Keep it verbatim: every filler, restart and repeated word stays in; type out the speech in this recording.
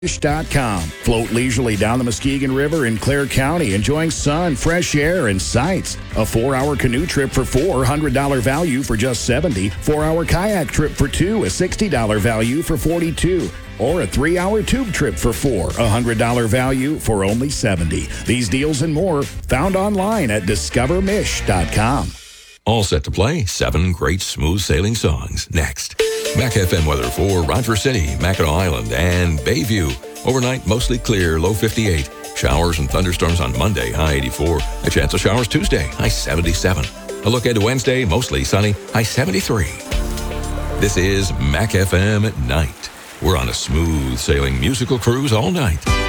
fish dot com. Float leisurely down the Muskegon River in Clare County, enjoying sun, fresh air, and sights. A four-hour canoe trip for four, one hundred dollars value for just seventy dollars. Four-hour kayak trip for two, a sixty dollars value for forty-two dollars. Or a three-hour tube trip for four, a one hundred dollars value for only seventy dollars. These deals and more found online at discover mish dot com. All set to play. Seven great smooth sailing songs. Next. Mac F M weather for Rogers City, Mackinac Island, and Bayview. Overnight, mostly clear, low fifty-eight. Showers and thunderstorms on Monday, high eighty-four. A chance of showers Tuesday, high seventy-seven. A look into Wednesday, mostly sunny, high seventy-three. This is Mac F M at night. We're on a smooth sailing musical cruise all night.